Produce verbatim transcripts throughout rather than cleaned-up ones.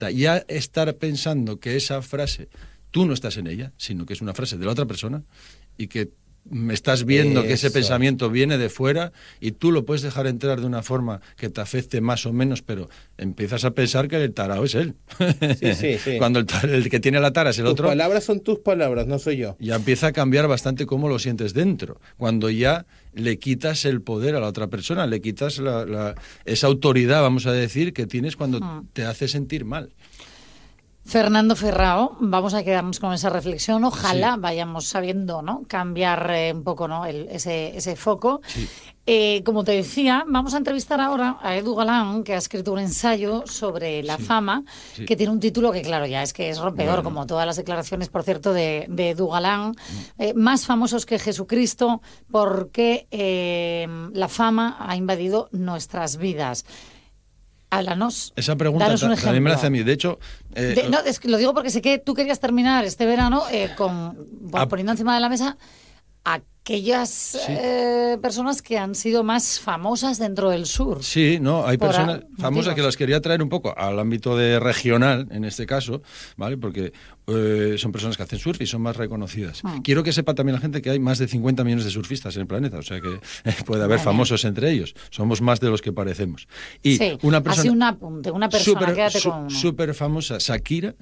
Ya estar pensando que esa frase, tú no estás en ella, sino que es una frase de la otra persona y que me estás viendo Eso. que ese pensamiento viene de fuera y tú lo puedes dejar entrar de una forma que te afecte más o menos, pero empiezas a pensar que el tarao es él. Sí, sí, sí. Cuando el, tar, el que tiene la tara es el tus otro. Tus palabras son tus palabras, no soy yo. Ya empieza a cambiar bastante cómo lo sientes dentro. Cuando ya le quitas el poder a la otra persona, le quitas la, la, esa autoridad, vamos a decir, que tienes cuando ah. te hace sentir mal. Fernando Ferrao, vamos a quedarnos con esa reflexión. Ojalá sí. vayamos sabiendo, ¿no? Cambiar eh, un poco, ¿no? El, ese, ese foco. Sí. Eh, como te decía, vamos a entrevistar ahora a Edu Galán, que ha escrito un ensayo sobre la sí. fama, sí. que tiene un título que, claro, ya es que es rompedor, bueno. como todas las declaraciones, por cierto, de, de Edu Galán. Mm. Eh, más famosos que Jesucristo, porque eh, la fama ha invadido nuestras vidas. Háblanos. Esa pregunta ta, también me la hace a mí. De hecho... Eh, de, no, es que lo digo porque sé que tú querías terminar este verano eh, con bueno, a, poniendo encima de la mesa aquellas sí. eh, personas que han sido más famosas dentro del sur. Sí, no, hay personas a, famosas motivos. que las quería traer un poco al ámbito de regional, en este caso, ¿vale? Porque eh, son personas que hacen surf y son más reconocidas. Ah. Quiero que sepa también la gente que hay más de cincuenta millones de surfistas en el planeta, o sea que eh, puede haber vale. famosos entre ellos. Somos más de los que parecemos. Y sí, una persona... así un apunte, una persona, super, quédate su, con uno. Súper famosa, Shakira.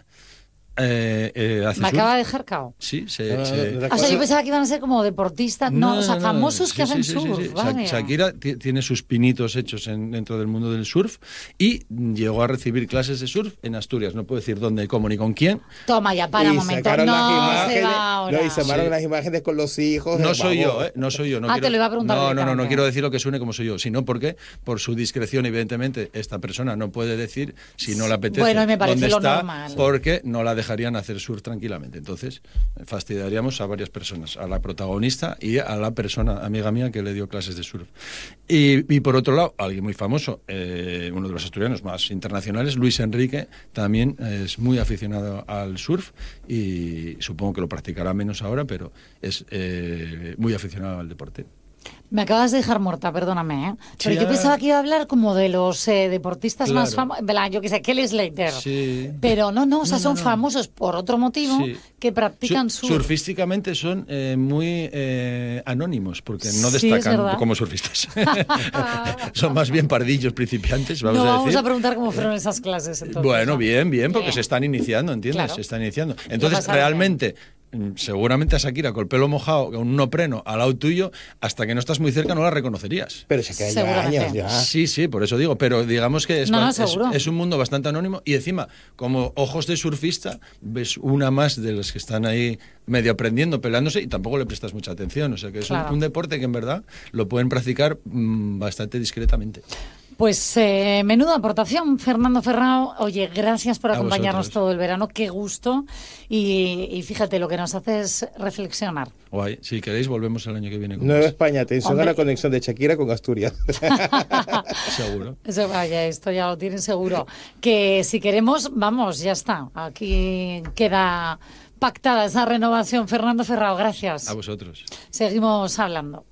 Eh, eh, hace Me surf. acaba de dejar cao. Sí, se, no, se... no, no, o sea, yo pensaba que iban a ser como deportistas, no, no o sea, no, famosos no. que Sí, hacen sí, surf. Sí, sí. Vale. Shakira t- tiene sus pinitos hechos en, dentro del mundo del surf y llegó a recibir clases de surf en Asturias. No puedo decir dónde, cómo ni con quién. Toma ya, para y un momento. No, imágenes, se va ahora. No, y se sí. las imágenes con los hijos. No soy yo, ¿eh? No soy yo. No ah, quiero... te lo iba a preguntar. No, no, no, no quiero decir lo que suene como soy yo, sino porque, por su discreción, evidentemente, esta persona no puede decir, si no le apetece, bueno, me parece dónde lo está, normal. Porque no la dejarían hacer surf tranquilamente. Entonces, fastidiaríamos a varias personas, a la protagonista y a la persona, amiga mía, que le dio clases de surf. Y, y por otro lado, alguien muy famoso, eh, uno de los asturianos más internacionales, Luis Enrique, también es muy aficionado al surf y supongo que lo practicará menos ahora, pero es eh, muy aficionado al deporte. Me acabas de dejar muerta, perdóname, ¿eh? Pero sí, yo pensaba que iba a hablar como de los eh, deportistas claro. más famosos, yo que sé, Kelly Slater. Sí. Pero no, no, o sea, no, son no, no. famosos por otro motivo sí. que practican Sur- surf. Surfísticamente son eh, muy eh, anónimos, porque no sí, destacan como surfistas. Son más bien pardillos principiantes, vamos no, a decir. vamos a preguntar cómo fueron esas clases, entonces. Bueno, ¿no? bien, bien, porque bien. se están iniciando, ¿entiendes? Claro. Se están iniciando. Entonces, realmente... seguramente a Shakira con el pelo mojado, con un nopreno al lado tuyo, hasta que no estás muy cerca no la reconocerías. Pero se queda ya años ya. Sí, sí, por eso digo, pero digamos que es, no, no, es, es un mundo bastante anónimo y encima, como ojos de surfista, ves una más de las que están ahí medio aprendiendo, peleándose y tampoco le prestas mucha atención, o sea que es claro. un, un deporte que en verdad lo pueden practicar mmm, bastante discretamente. Pues eh, menuda aportación, Fernando Ferrao. Oye, gracias por acompañarnos todo el verano, qué gusto. Y, y fíjate, lo que nos hace es reflexionar. Guay, si queréis volvemos el año que viene. Con Nueva más. España, atención Hombre. a la conexión de Shakira con Asturias. Seguro. Eso, vaya, esto ya lo tienen seguro. Que si queremos, vamos, ya está. Aquí queda pactada esa renovación. Fernando Ferrao, gracias. A vosotros. Seguimos hablando.